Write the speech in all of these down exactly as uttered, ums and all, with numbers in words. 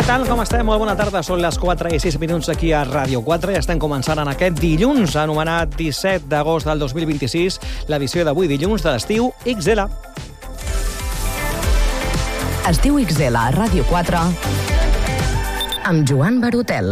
tal? Com estem? Molt bona tarda. Són les quatre i sis minuts aquí a Ràdio quatre i estem començant en aquest dilluns, anomenat disset d'agost del dos mil vint-i-sis, l'edició d'avui dilluns de l'estiu X L. Estiu X L a Ràdio quatre amb Joan Barotel.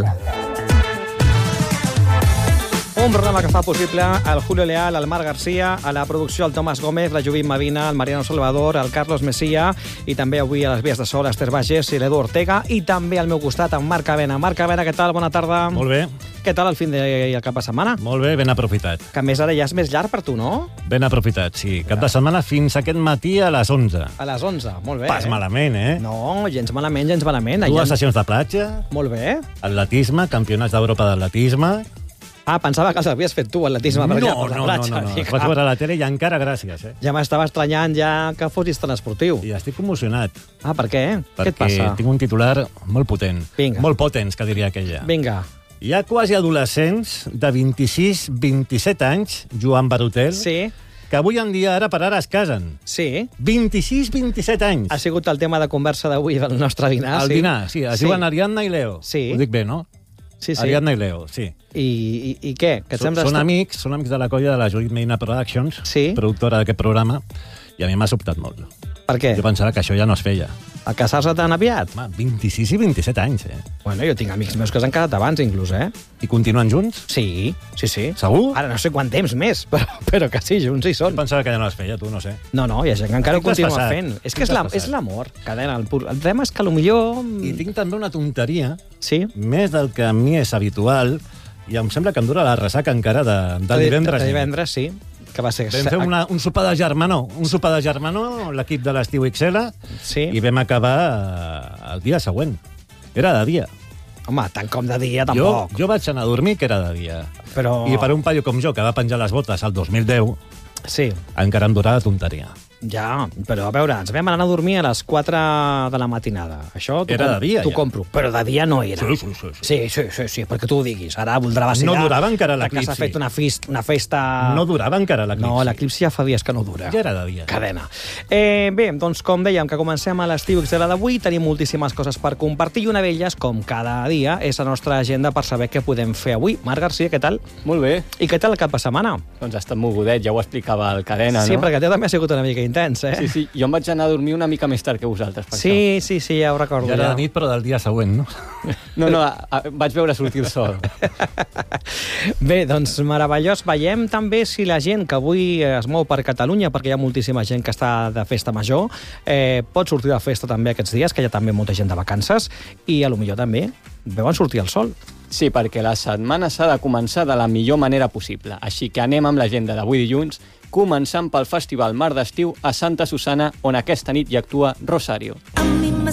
Un programa que fa possible el Julio Leal, el Marc Garcia, a la producció el Tomàs Gómez, la Judit Medina, el Mariano Salvador, el Carlos Mesía i també avui a les vies de so l'Ester Bages i l'Edu Ortega i també al meu costat en Marc Avena. Marc Avena, què tal? Bona tarda. Molt bé. Què tal el fin de i el cap de setmana? Molt bé, ben aprofitat. Que a més ara ja és més llarg per tu, no? Ben aprofitat, sí. Cap de setmana fins aquest matí a les onze. A les onze, molt bé. Pas malament, eh? No, gens malament, gens malament. Dues Allà... sessions de platja. Molt bé. Atletisme, campionats d'Europa d'atletisme. Ah, pensava que els havies fet tu, atletisme, per allà, per la no, platja. no, no, no. Dic, Vaig ah, veure a la tele i encara gràcies, eh? ja m'estava estranyant ja que fossis tan esportiu. I estic commocionat. Ah, per què? Què et Perquè passa? tinc un titular molt potent. Vinga. Molt potents, que diria aquella. Vinga. Hi ha quasi adolescents de vint-i-sis vint-i-set anys, Joan Barotel, Sí, que avui en dia ara per ara es casen. sí. vint-i-sis vint-i-set anys. Ha sigut el tema de conversa d'avui del nostre dinar. El sí. dinar, sí. Es Sí. diuen Ariadna i Leo. Sí. Ho dic bé, no? Sí, sí. Ariadna i Leo, sí. I, i, I què? Que et Són, sembla són estar- amics, són amics de la colla de la Judit Medina Productions, Sí. productora d'aquest programa, i a mi m'ha sobtat molt. Per què? Jo pensava que això ja no es feia. A casar-se tan aviat? Home, vint-i-sis i vint-i-set anys, eh? Bueno, jo tinc amics meus que s'han quedat abans, inclús, eh? I continuen junts? Sí, sí, sí. Segur? Ara no sé quant temps més, però, però que sí, junts hi Jo són. pensava que ja no es feia, tu, no sé. No, no, hi ha gent que encara ho Estic continua desfasat. fent. És Estic que és la- desfasat. és l'amor, cadena. El, pur- el tema és que potser... I tinc també una tonteria, Sí? més del que a mi és habitual, i em sembla que em dura la ressaca encara de, de divendres. De divendres, sí. Que va ser... Vam fer una, un sopar de germanor, un sopar de germanor, l'equip de l'Estiu X L, Sí. i vam acabar eh, el dia següent. Era de dia. Home, tant com de dia, Jo, tampoc. jo vaig anar a dormir que era de dia. Però... I per un paio com jo, que va penjar les botes al dos mil deu, Sí, encara em durava tonteria. ja, però a veure, ens vam anar a dormir a les quatre de la matinada. Això t'ho Era com- de dia, t'ho ja. compro, però de dia no era. Sí, sí, sí, sí. Sí, sí, sí, sí, perquè tu ho diguis. Ara voldrà vacilar... No durava encara Que l'eclipsi. s'ha fet una, fest, una festa... No durava encara l'eclipsi. No, l'eclipsi ja fa dies que no dura. Ja era de dia. Cadena. Eh, bé, doncs com dèiem, que comencem a l'estiu X L d'avui, tenim moltíssimes coses per compartir i una d'elles, com cada dia, és la nostra agenda per saber què podem fer avui. Marc Garcia, què tal? Molt bé, I què tal el cap de setmana? doncs ha estat mogudet, ja ho explicava el Cadena, Sí, no? perquè teu també ha sigut una mica intens, eh? Sí, sí, jo em vaig anar a dormir una mica més tard que vosaltres, per sí, sí, sí, ja ho recordo. Ja era Ja. de nit, però del dia següent, no? això. No, no, a, a, vaig veure sortir el sol. Bé, doncs meravellós. Veiem també si la gent que avui es mou per Catalunya, perquè hi ha moltíssima gent que està de festa major, eh, pot sortir de festa també aquests dies, que hi ha també molta gent de vacances, i a lo millor també veuen sortir el sol. Sí, perquè la setmana s'ha de començar de la millor manera possible. Així que anem amb l'agenda d'avui dilluns, començant pel Festival Mar d'Estiu a Santa Susana, on aquesta nit hi actua Rosario. A mí me